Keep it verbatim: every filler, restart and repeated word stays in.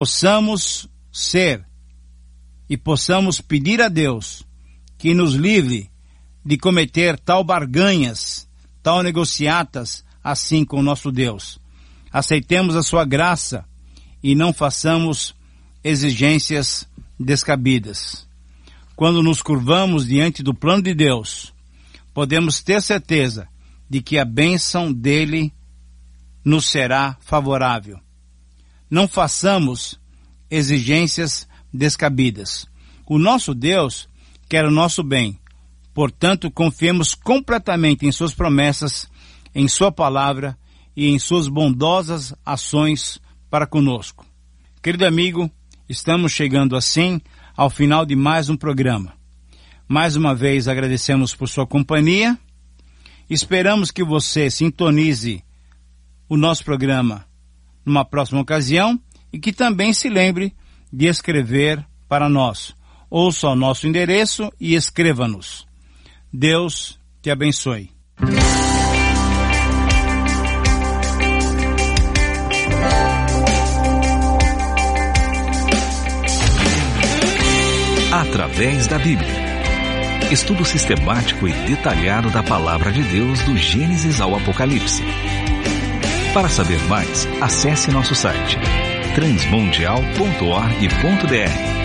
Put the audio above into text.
possamos ser e possamos pedir a Deus que nos livre de cometer tal barganhas, tal negociatas assim com o nosso Deus. Aceitemos a sua graça e não façamos exigências descabidas. Quando nos curvamos diante do plano de Deus, podemos ter certeza de que a bênção dele nos será favorável. Não façamos exigências descabidas. O nosso Deus quer o nosso bem. Portanto, confiemos completamente em suas promessas, em sua palavra e em suas bondosas ações para conosco. Querido amigo, estamos chegando assim ao final de mais um programa. Mais uma vez agradecemos por sua companhia. Esperamos que você sintonize o nosso programa numa próxima ocasião e que também se lembre de escrever para nós. Ouça o nosso endereço e escreva-nos. Deus te abençoe. Através da Bíblia. Estudo sistemático e detalhado da Palavra de Deus do Gênesis ao Apocalipse. Para saber mais, acesse nosso site transmundial ponto org ponto br.